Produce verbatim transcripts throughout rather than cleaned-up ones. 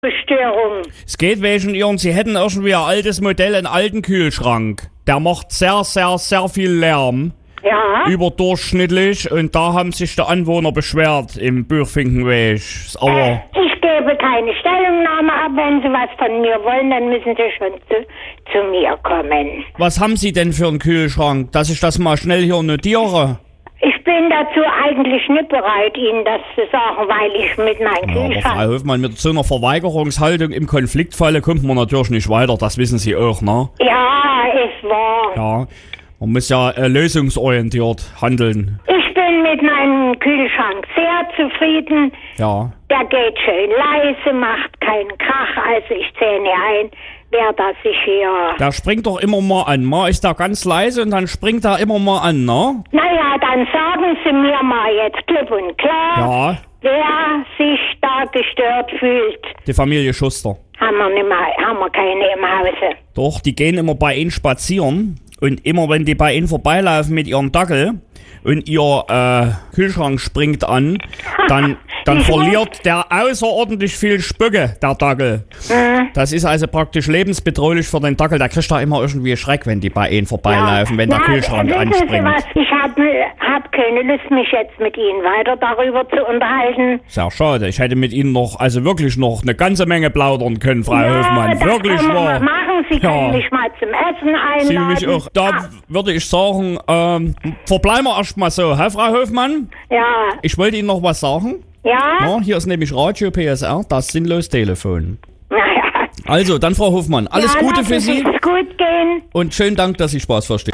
Störung. Es geht wegen Ihren, Sie hätten irgendwie ein altes Modell, einen alten Kühlschrank. Der macht sehr, sehr, sehr viel Lärm. Ja. Überdurchschnittlich. Und da haben sich die Anwohner beschwert im Bürfinkenweg. Aber Äh, ich gebe keine Stellungnahme ab. Wenn Sie was von mir wollen, dann müssen Sie schon zu, zu mir kommen. was haben Sie denn für einen Kühlschrank, dass ich das mal schnell hier notiere? Ich bin dazu eigentlich nicht bereit, Ihnen das zu sagen, weil ich mit meinem Ja, aber Kühlschrank... Frau Hofmann, mit so einer Verweigerungshaltung im Konfliktfalle kommt man natürlich nicht weiter. Das wissen Sie auch, ne? Ja, ist wahr. Ja, man muss ja äh, lösungsorientiert handeln. Ich bin mit meinem Kühlschrank sehr zufrieden. Ja. Der geht schön leise, macht keinen Krach, also ich zähle ein, wer das sich hier... Der springt doch immer mal an. Mal ist er ganz leise und dann springt er immer mal an, ne? Naja, dann sagen Sie mir mal jetzt klipp und klar, Ja, wer sich da gestört fühlt. die Familie Schuster. Haben wir, nicht mehr, haben wir keine im Hause. Doch, die gehen immer bei Ihnen spazieren und immer wenn die bei Ihnen vorbeilaufen mit ihrem Dackel und Ihr äh, Kühlschrank springt an, dann, dann Ich verliert der außerordentlich viel Spücke, der Dackel. Mhm. Das ist also praktisch lebensbedrohlich für den Dackel. Der kriegt da immer irgendwie Schreck, wenn die bei Ihnen vorbeilaufen, wenn der ja, Kühlschrank wissen anspringt. Sie was? Ich habe hab keine Lust, mich jetzt mit Ihnen weiter darüber zu unterhalten. Sehr schade. Ich hätte mit Ihnen noch, also wirklich noch eine ganze Menge plaudern können, Frau ja, Hofmann. das Wirklich können wir wahr. mal machen. Sie Ja. können mich mal zum Essen einladen. Sie mich auch. Da Ah, würde ich sagen, ähm, verbleiben wir erstmal so, hä, Frau Hofmann? ja, Ich wollte Ihnen noch was sagen. ja, Ja, hier ist nämlich Radio P S R, das sinnlos Telefon. naja. Also, dann Frau Hofmann, alles ja, Gute lassen für Sie Sich's gut gehen. und schönen Dank, dass Sie Spaß verstehen.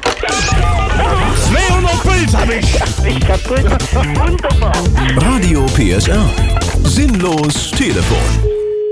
zweihundert Puls hab ich. Ich kaputt. Wunderbar. Radio P S R. Sinnlos Telefon.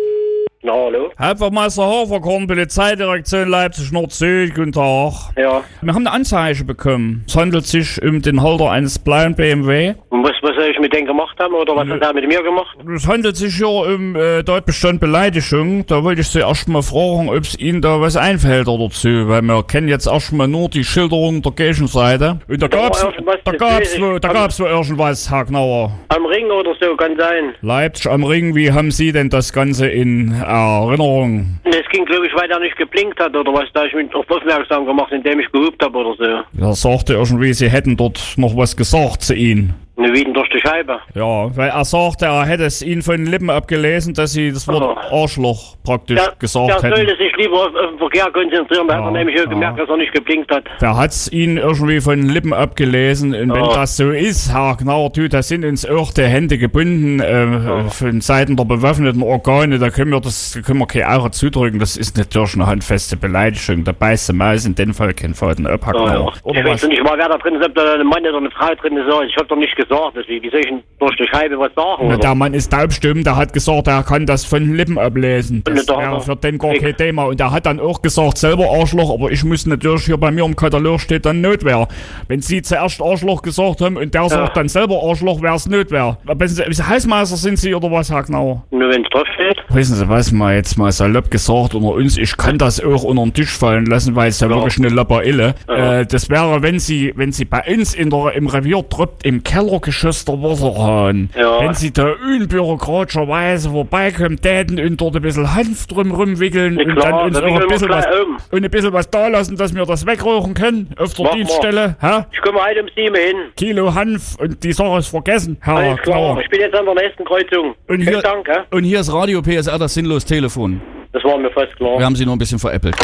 Na, hallo? Hauptwachtmeister Haferkorn, Polizeidirektion Leipzig Nord-Süd, guten Tag. Ja. Wir haben eine Anzeige bekommen. Es handelt sich um den Halter eines blauen B M W. Und was, was soll ich mit denen gemacht haben oder was hat er mit mir gemacht? Es handelt sich hier um äh, Tatbestand Beleidigung. Da wollte ich Sie erst mal fragen, ob es Ihnen da was einfällt oder dazu, weil wir kennen jetzt erstmal nur die Schilderung der Gegenseite. Und da gab's, irgendwas da gab's, dazwischen. wo, da gab's wohl irgendwas, Herr Gnauer. Am Ring oder so, kann sein. Leipzig am Ring, wie haben Sie denn das Ganze in Erinnerung? Es ging, glaube ich, weil er nicht geblinkt hat oder was, da hab ich mich auf aufmerksam gemacht, indem ich gehupt habe oder so. Er sagte irgendwie, Sie hätten dort noch was gesagt zu Ihnen. Eine Wieden durch die Scheibe. Ja, weil er sagte, er hätte es Ihnen von den Lippen abgelesen, dass Sie das Wort Oh. Arschloch praktisch Der, gesagt der hätten. sollte sich lieber auf, auf den Verkehr konzentrieren, da Ja, hat er nämlich auch ja. gemerkt, dass er nicht geblinkt hat. Wer hat's Ihnen irgendwie von den Lippen abgelesen? Und wenn Ja. das so ist, Herr Gnauer, du, da sind uns auch die Hände gebunden äh, von Seiten der bewaffneten Organe. Da können wir das, da können wir keine Aure zudrücken. Das ist natürlich eine handfeste Beleidigung. Da beißt der Maus in dem Fall keinen Faden ab, Herr Ja, Gnauer. ja. Oder Ich was? weiß nicht mal, wer da drin ist, ob da ein Mann oder eine Frau drin ist. Ich hab doch nicht gesagt, dass, wie soll ich denn durch die Scheibe was sagen? Na, Oder? der Mann ist taubstumm, der hat gesagt, er kann das von den Lippen ablesen. Das Doch, wäre doch. für den gar Ich- kein Thema. Und er hat dann auch gesagt, selber Arschloch, aber ich muss natürlich, hier bei mir im Katalog steht dann Notwehr. Wenn Sie zuerst Arschloch gesagt haben und der sagt dann selber Arschloch, wäre es Notwehr. Wissen Sie, Hausmeister sind Sie oder was, Herr Gnauer? Nur wenn es drauf steht. Wissen Sie was, mal jetzt mal salopp gesagt unter uns, ich kann das auch unter den Tisch fallen lassen, weil es ja, Ja. wirklich eine Lapperille. Ja. Äh, das wäre, wenn Sie, wenn Sie bei uns in der, im Revier droppt, im Kellergeschoss der Wasserhahn, Ja. wenn Sie da unbürokratischerweise vorbeikommen täten und dort ein bisschen Hanf drum rumwickeln Ja, und klar, dann uns dann noch ein wickeln wir bisschen was, gleich um. und ein bisschen was da lassen, dass wir das wegrauchen können auf der Mach mal. Dienststelle, hä? Ich komme heute um sieben hin. Kilo Hanf und die Sache ist vergessen, Herr Alles klar. Gnauer. Ich bin jetzt an der nächsten Kreuzung. Und Vielen hier, Dank, hä? und hier ist Radio P S R, das sinnlos Telefon. Das war mir fast klar. Wir haben Sie noch ein bisschen veräppelt.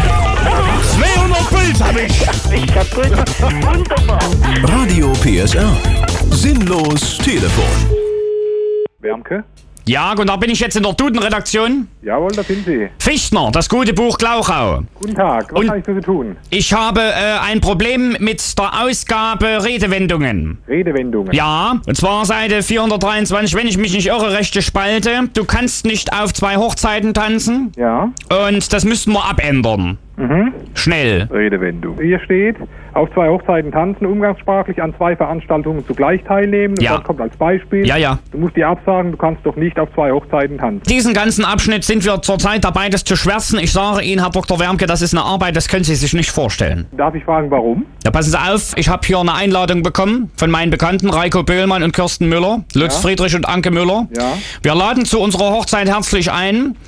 zweihundert Puls hab ich. Ich kaputt. Wunderbar. Radio P S R. Sinnlos Telefon. Wermke? Ja, und da bin ich jetzt in der Duden-Redaktion. Jawohl, da sind Sie. Fichtner, das gute Buch Glauchau. Guten Tag, was Und- kann ich für Sie tun? Ich habe äh, ein Problem mit der Ausgabe Redewendungen. Redewendungen. Ja, und zwar Seite vierhundertdreiundzwanzig, wenn ich mich nicht irre, rechte Spalte. Du kannst nicht auf zwei Hochzeiten tanzen. Ja, Und das müssten wir abändern. Mhm. Schnell. Redewendung. Hier steht, auf zwei Hochzeiten tanzen, umgangssprachlich an zwei Veranstaltungen zugleich teilnehmen. Und Ja. dann kommt als Beispiel, Ja, ja. du musst dir absagen, du kannst doch nicht auf zwei Hochzeiten tanzen. Diesen ganzen Abschnitt sind wir zurzeit dabei, das zu schwärzen. Ich sage Ihnen, Herr Doktor Wermke, das ist eine Arbeit, das können Sie sich nicht vorstellen. Darf ich fragen, warum? Ja, passen Sie auf, ich habe hier eine Einladung bekommen von meinen Bekannten Reiko Böhlmann und Kirsten Müller, Lutz Ja. Friedrich und Anke Müller. Ja. Wir laden zu unserer Hochzeit herzlich ein.